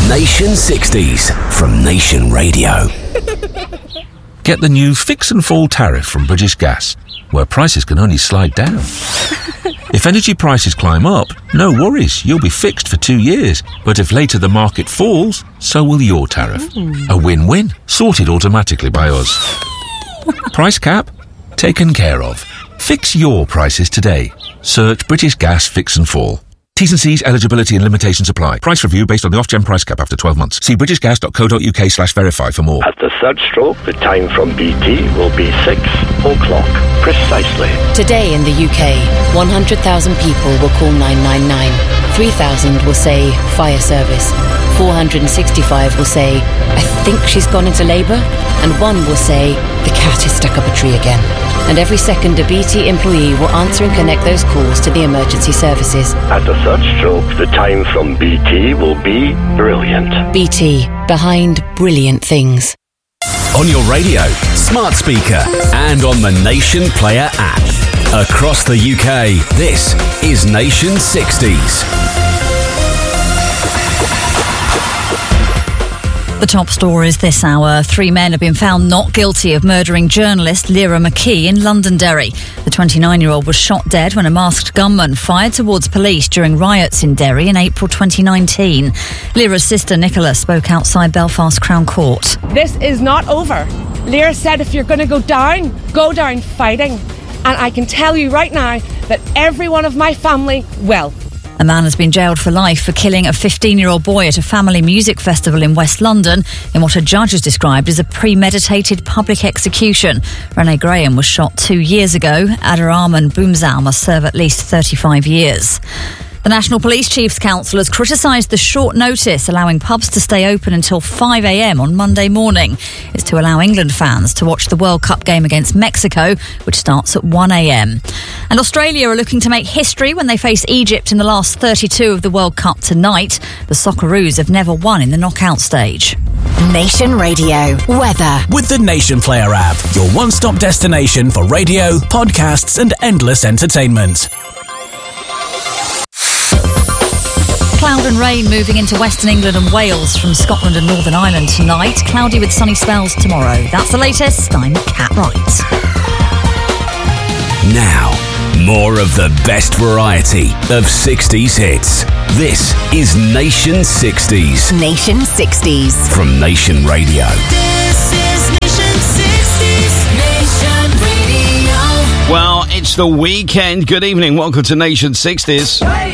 Nation 60s from Nation Radio. Get the new Fix and Fall tariff from British Gas, where prices can only slide down. If energy prices climb up, no worries, you'll be fixed for 2 years. But if later the market falls, so will your tariff. A win-win, sorted automatically by us. Price cap? Taken care of. Fix your prices today. Search British Gas Fix and Fall. T's and C's, eligibility and limitations apply. Price review based on the Ofgem price cap after 12 months. See britishgas.co.uk/verify for more. At the third stroke, the time from BT will be 6 o'clock, precisely. Today in the UK, 100,000 people will call 999. 3,000 will say fire service. 465 will say, I think she's gone into labour. And 1 will say, the cat is stuck up a tree again. And every second, a BT employee will answer and connect those calls to the emergency services. At the third stroke, the time from BT will be brilliant. BT, behind brilliant things. On your radio, smart speaker, and on the Nation Player app. Across the UK, this is Nation 60s. The top stories this hour. 3 men have been found not guilty of murdering journalist Lyra McKee in Londonderry. The 29-year-old was shot dead when a masked gunman fired towards police during riots in Derry in April 2019. Lyra's sister Nicola spoke outside Belfast Crown Court. This is not over. Lyra said if you're going to go down fighting. And I can tell you right now that every one of my family will. A man has been jailed for life for killing a 15-year-old boy at a family music festival in West London in what a judge has described as a premeditated public execution. Renee Graham was shot 2 years ago. Adarahman Boomzal must serve at least 35 years. The National Police Chiefs Council has criticised the short notice allowing pubs to stay open until 5 a.m. on Monday morning. It's to allow England fans to watch the World Cup game against Mexico, which starts at 1 a.m. And Australia are looking to make history when they face Egypt in the last 32 of the World Cup tonight. The Socceroos have never won in the knockout stage. Nation Radio weather With the Nation Player app, your one-stop destination for radio, podcasts and endless entertainment. Cloud and rain moving into Western England and Wales from Scotland and Northern Ireland tonight. Cloudy with sunny spells tomorrow. That's the latest. I'm Kat Wright. Now, more of the best variety of 60s hits. This is Nation 60s. Nation 60s From Nation Radio. This is Nation 60s, Nation Radio. Well, it's the weekend. Good evening. Welcome to Nation 60s.